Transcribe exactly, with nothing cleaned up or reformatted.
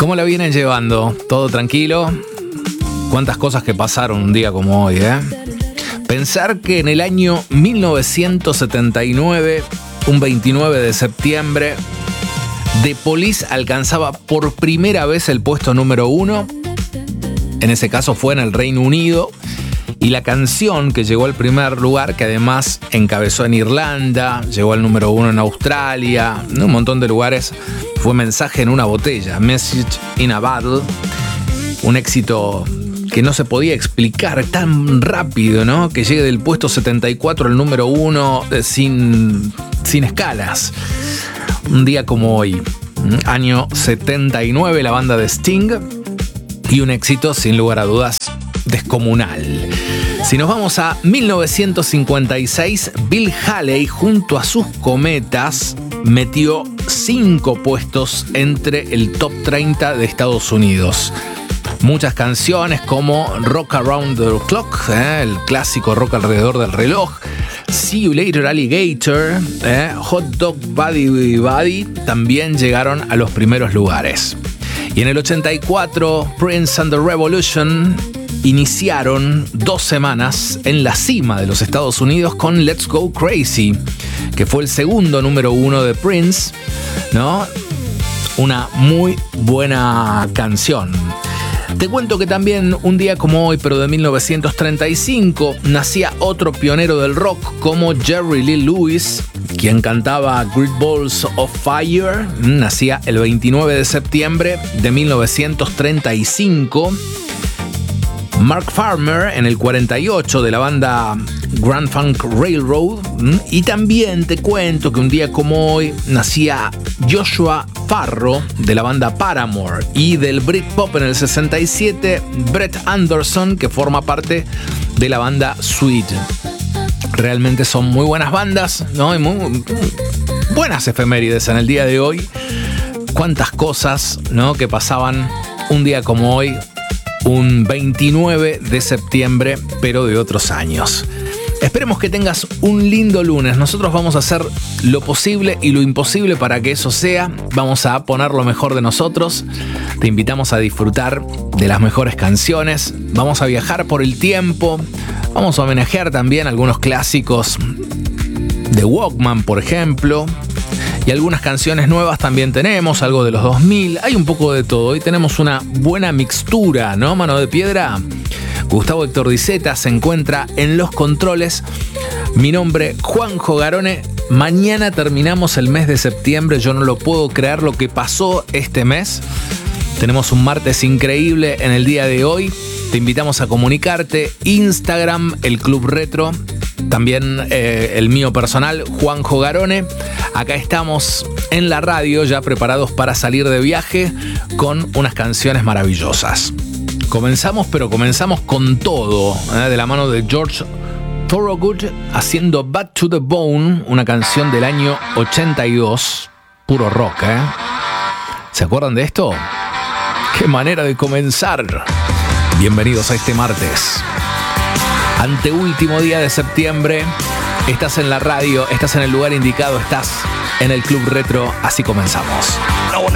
¿Cómo la vienen llevando? ¿Todo tranquilo? ¿Cuántas cosas que pasaron un día como hoy, eh? Pensar que en el año mil novecientos setenta y nueve, un veintinueve de septiembre, The Police alcanzaba por primera vez el puesto número uno. En ese caso fue en el Reino Unido. Y la canción que llegó al primer lugar, que además encabezó en Irlanda, llegó al número uno en Australia, en un montón de lugares, fue Mensaje en una botella, Message in a Bottle. Un éxito que no se podía explicar tan rápido, ¿no? Que llegue del puesto setenta y cuatro al número uno eh, sin, sin escalas. Un día como hoy, año setenta y nueve, la banda de Sting, y un éxito sin lugar a dudas descomunal. Si nos vamos a mil novecientos cincuenta y seis, Bill Haley junto a sus Cometas metió cinco puestos entre el top treinta de Estados Unidos. Muchas canciones como Rock Around the Clock, eh, el clásico rock alrededor del reloj, See You Later Alligator, eh, Hot Dog Buddy Buddy también llegaron a los primeros lugares. Y en el ochenta y cuatro, Prince and the Revolution iniciaron dos semanas en la cima de los Estados Unidos con Let's Go Crazy, que fue el segundo número uno de Prince, ¿no? Una muy buena canción. Te cuento que también un día como hoy, pero de mil novecientos treinta y cinco, nacía otro pionero del rock como Jerry Lee Lewis, quien cantaba Great Balls of Fire. Nacía el veintinueve de septiembre de mil novecientos treinta y cinco. Mark Farmer en el cuarenta y ocho, de la banda Grand Funk Railroad. Y también te cuento que un día como hoy nacía Joshua Farro, de la banda Paramore, y del Britpop en el sesenta y siete, Brett Anderson, que forma parte de la banda Sweet. Realmente son muy buenas bandas, ¿no? Y muy buenas efemérides en el día de hoy. Cuántas cosas, ¿no?, que pasaban un día como hoy, un veintinueve de septiembre, pero de otros años. Esperemos que tengas un lindo lunes. Nosotros vamos a hacer lo posible y lo imposible para que eso sea. Vamos a poner lo mejor de nosotros. Te invitamos a disfrutar de las mejores canciones. Vamos a viajar por el tiempo. Vamos a homenajear también algunos clásicos de Walkman, por ejemplo. Y algunas canciones nuevas también tenemos, algo de los dos mil. Hay un poco de todo. Hoy tenemos una buena mixtura, ¿no? Mano de piedra. Gustavo Héctor Diceta se encuentra en los controles. Mi nombre, Juanjo Garone. Mañana terminamos el mes de septiembre. Yo no lo puedo creer lo que pasó este mes. Tenemos un martes increíble en el día de hoy. Te invitamos a comunicarte. Instagram, el Club Retro. También eh, el mío personal, Juanjo Garone. Acá estamos en la radio ya preparados para salir de viaje con unas canciones maravillosas. Comenzamos, pero comenzamos con todo, ¿eh? De la mano de George Thorogood haciendo Bad to the Bone, una canción del año ochenta y dos, puro rock, ¿eh? ¿Se acuerdan de esto? ¡Qué manera de comenzar! Bienvenidos a este martes. Anteúltimo día de septiembre, estás en la radio, estás en el lugar indicado, estás en el Club Retro, así comenzamos.